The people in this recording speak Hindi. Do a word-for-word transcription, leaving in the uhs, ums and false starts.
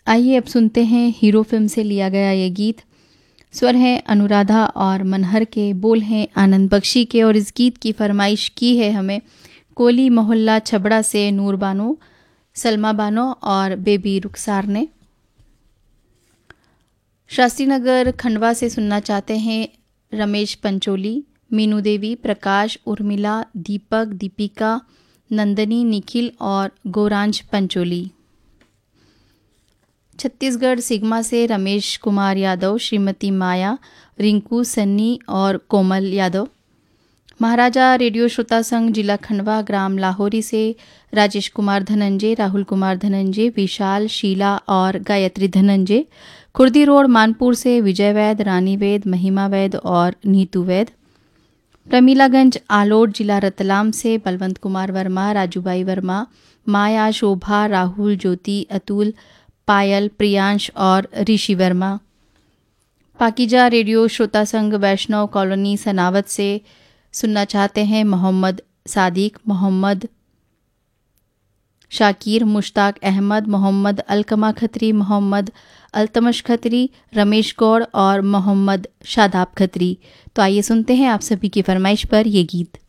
आइए अब सुनते हैं हीरो फिल्म से लिया गया ये गीत। स्वर हैं अनुराधा और मनहर के, बोल हैं आनंद बख्शी के और इस गीत की फरमाइश की है हमें कोली मोहल्ला छबड़ा से नूर बानो, सलमा बानो और बेबी रुखसार ने। शास्त्री नगर खंडवा से सुनना चाहते हैं रमेश पंचोली, मीनू देवी, प्रकाश, उर्मिला, दीपक, दीपिका, नंदनी, निखिल और गौरांज पंचोली। छत्तीसगढ़ सिग्मा से रमेश कुमार यादव, श्रीमती माया, रिंकू, सन्नी और कोमल यादव। महाराजा रेडियो श्रोता संघ जिला खंडवा ग्राम लाहौरी से राजेश कुमार धनंजय, राहुल कुमार धनंजय, विशाल, शीला और गायत्री धनंजय। खुर्दी रोड मानपुर से विजय वैद, रानी वैद, महिमा वैद और नीतू वैद। प्रमीलागंज आलोट जिला रतलाम से बलवंत कुमार वर्मा, राजूबाई वर्मा, माया, शोभा, राहुल, ज्योति, अतुल, पायल, प्रियांश और ऋषि वर्मा। पाकीजा रेडियो श्रोता संघ वैष्णव कॉलोनी सनावत से सुनना चाहते हैं मोहम्मद सादिक, मोहम्मद शाकिर, मुश्ताक अहमद, मोहम्मद अलकमा खत्री, मोहम्मद अल्तमश खत्री, रमेश गौड़ और मोहम्मद शादाब खत्री। तो आइए सुनते हैं आप सभी की फरमाइश पर ये गीत।